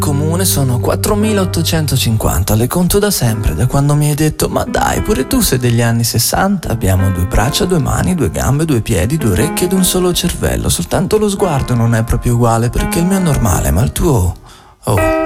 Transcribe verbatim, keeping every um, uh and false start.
Comune sono quattromilaottocentocinquanta, le conto da sempre, da quando mi hai detto ma dai, pure tu sei degli anni sessanta. Abbiamo due braccia, due mani, due gambe, due piedi, due orecchie ed un solo cervello. Soltanto lo sguardo non è proprio uguale perché il mio è normale, ma il tuo... oh...